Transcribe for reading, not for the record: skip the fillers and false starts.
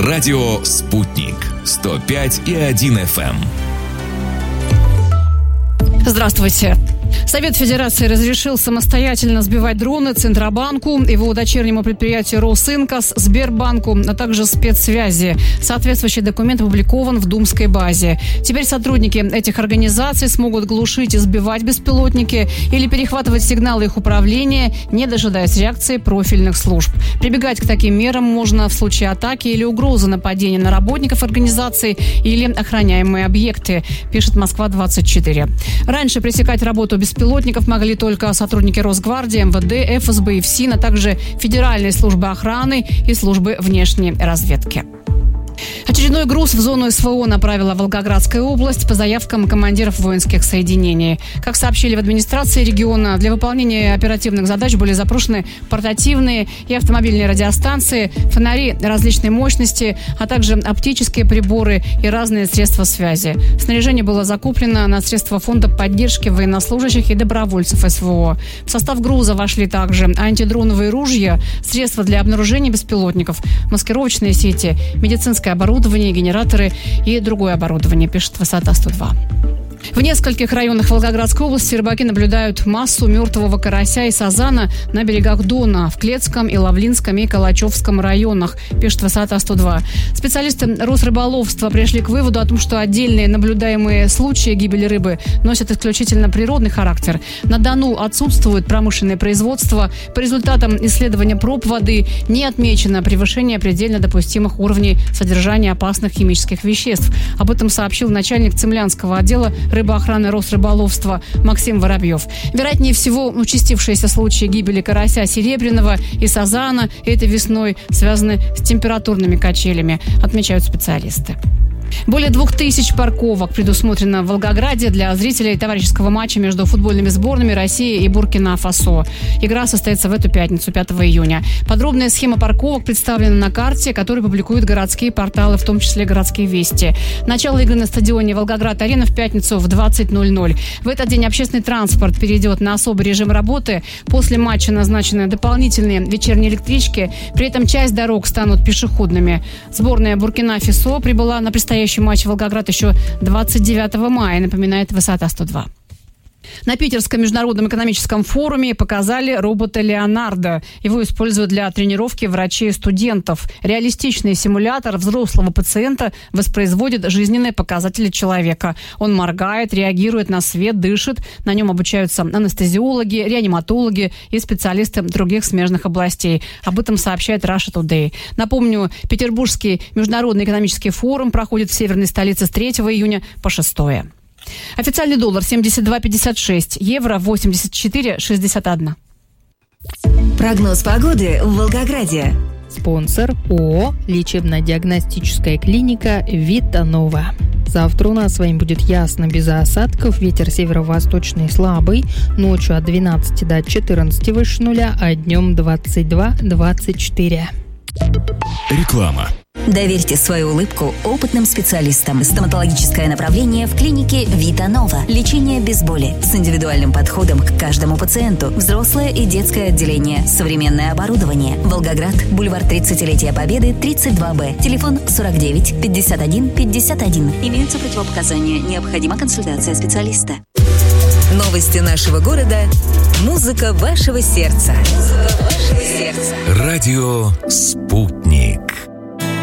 Радио «Спутник» 105,1 FM. Здравствуйте. Совет Федерации разрешил самостоятельно сбивать дроны Центробанку, его дочернему предприятию Росинкас, Сбербанку, а также спецсвязи. Соответствующий документ опубликован в Думской базе. Теперь сотрудники этих организаций смогут глушить и сбивать беспилотники или перехватывать сигналы их управления, не дожидаясь реакции профильных служб. Прибегать к таким мерам можно в случае атаки или угрозы нападения на работников организаций или охраняемые объекты, пишет Москва-24. Раньше пресекать работу беспилотников могли только сотрудники Росгвардии, МВД, ФСБ и ФСИН, а также Федеральной службы охраны и службы внешней разведки. Очередной груз в зону СВО направила Волгоградская область по заявкам командиров воинских соединений. Как сообщили в администрации региона, для выполнения оперативных задач были запрошены портативные и автомобильные радиостанции, фонари различной мощности, а также оптические приборы и разные средства связи. Снаряжение было закуплено на средства фонда поддержки военнослужащих и добровольцев СВО. В состав груза вошли также антидроновые ружья, средства для обнаружения беспилотников, маскировочные сети, медицинское оборудование, генераторы и другое оборудование, пишет Высота 102. В нескольких районах Волгоградской области рыбаки наблюдают массу мертвого карася и сазана на берегах Дона в Клецком, и Лавлинском и Калачевском районах, пишет Высота 102. Специалисты Росрыболовства пришли к выводу о том, что отдельные наблюдаемые случаи гибели рыбы носят исключительно природный характер. На Дону отсутствует промышленное производство. По результатам исследования проб воды не отмечено превышение предельно допустимых уровней содержания опасных химических веществ. Об этом сообщил начальник Цимлянского отдела рыбоохраны Росрыболовства Максим Воробьев. Вероятнее всего, участившиеся случаи гибели карася серебряного и сазана этой весной связаны с температурными качелями, отмечают специалисты. Более 2000 парковок предусмотрено в Волгограде для зрителей товарищеского матча между футбольными сборными России и Буркина-Фасо. Игра состоится в эту пятницу, 5 июня. Подробная схема парковок представлена на карте, которую публикуют городские порталы, в том числе «Городские вести». Начало игры на стадионе «Волгоград-Арена» в пятницу в 20:00. В этот день общественный транспорт перейдет на особый режим работы. После матча назначены дополнительные вечерние электрички. При этом часть дорог станут пешеходными. Сборная Буркина-Фасо прибыла на предстоящий матч в Волгоград еще 29 мая, напоминает Высота 102. На Питерском международном экономическом форуме показали робота Леонардо. Его используют для тренировки врачей и студентов. Реалистичный симулятор взрослого пациента воспроизводит жизненные показатели человека. Он моргает, реагирует на свет, дышит. На нем обучаются анестезиологи, реаниматологи и специалисты других смежных областей. Об этом сообщает Russia Today. Напомню, Петербургский международный экономический форум проходит в северной столице с 3 июня по 6. Официальный доллар 72,56, евро 84,61. Прогноз погоды в Волгограде. Спонсор ООО «Лечебно-диагностическая клиника Витанова». Завтра у нас с вами будет ясно, без осадков, ветер северо-восточный слабый, ночью от 12 до 14 выше нуля, а днем 22-24. Реклама. Доверьте свою улыбку опытным специалистам. Стоматологическое направление в клинике Витанова. Лечение без боли с индивидуальным подходом к каждому пациенту. Взрослое и детское отделение. Современное оборудование. Волгоград. Бульвар 30-летия Победы, 32Б. Телефон 49 51 51. Имеются противопоказания. Необходима консультация специалиста. Новости нашего города. Музыка вашего сердца. Радио «Спутник».